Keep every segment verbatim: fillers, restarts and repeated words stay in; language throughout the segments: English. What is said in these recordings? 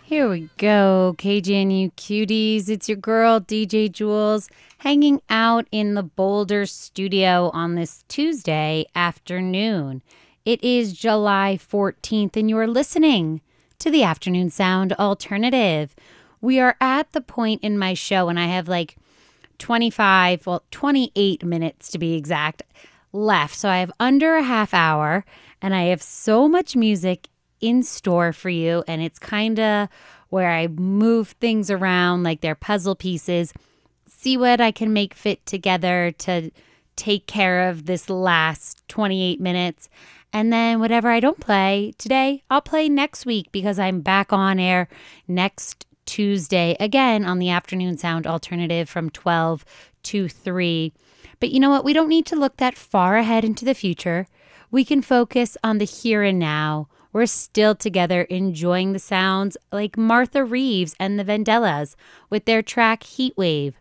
Here we go, K G N U cuties. It's your girl, D J Jules, hanging out in the Boulder studio on this Tuesday afternoon. It is July fourteenth, and you are listening to the Afternoon Sound Alternative. We are at the point in my show, and I have like twenty-five, well, twenty-eight minutes to be exact, left. So I have under a half hour, and I have so much music in store for you, and it's kind of where I move things around like they're puzzle pieces, see what I can make fit together to take care of this last twenty-eight minutes, and then whatever I don't play today, I'll play next week because I'm back on air next Tuesday again on the Afternoon Sound Alternative from twelve to three. But you know what? We don't need to look that far ahead into the future. We can focus on the here and now. We're still together enjoying the sounds like Martha Reeves and the Vandellas with their track Heat Wave.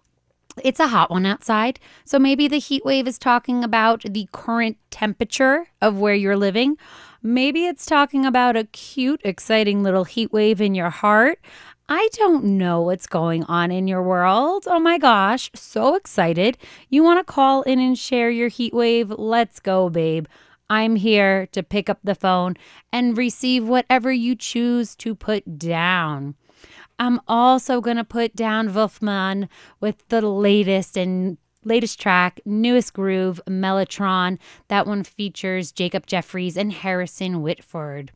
It's a hot one outside, so maybe the heat wave is talking about the current temperature of where you're living. Maybe it's talking about a cute, exciting little heat wave in your heart. I don't know what's going on in your world. Oh my gosh, so excited. You want to call in and share your heat wave? Let's go, babe. I'm here to pick up the phone and receive whatever you choose to put down. I'm also going to put down Wolfman with the latest and latest track, newest groove, Mellotron. That one features Jacob Jeffries and Harrison Whitford.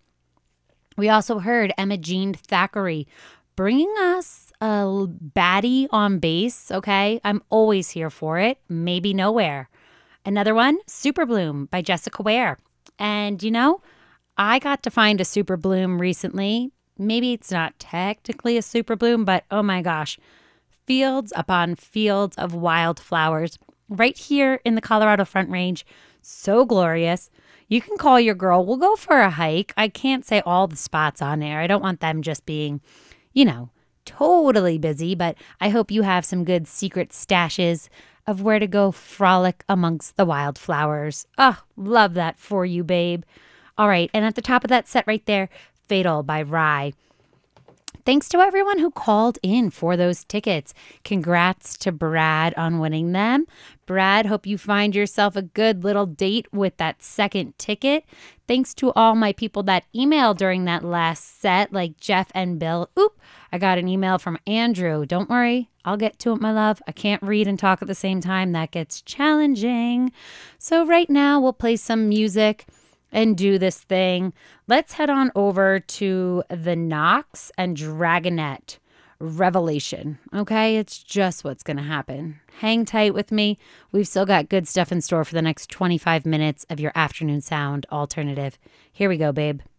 We also heard Emma Jean Thackeray bringing us a baddie on bass, okay? I'm always here for it. Maybe nowhere. Another one, Super Bloom by Jessica Ware. And, you know, I got to find a Super Bloom recently. Maybe it's not technically a Super Bloom, but oh my gosh. Fields upon fields of wildflowers right here in the Colorado Front Range. So glorious. You can call your girl. We'll go for a hike. I can't say all the spots on there. I don't want them just being, you know, totally busy, but I hope you have some good secret stashes of where to go frolic amongst the wildflowers. Oh, love that for you, babe. All right, and at the top of that set right there, Fatal by Rye. Thanks to everyone who called in for those tickets. Congrats to Brad on winning them. Brad, hope you find yourself a good little date with that second ticket. Thanks to all my people that emailed during that last set, like Jeff and Bill. Oop, I got an email from Andrew. Don't worry, I'll get to it, my love. I can't read and talk at the same time. That gets challenging. So right now, we'll play some music and do this thing. Let's head on over to the Knox and Dragonette Revelation. Okay, it's just what's going to happen. Hang tight with me. We've still got good stuff in store for the next twenty-five minutes of your Afternoon Sound Alternative. Here we go, babe.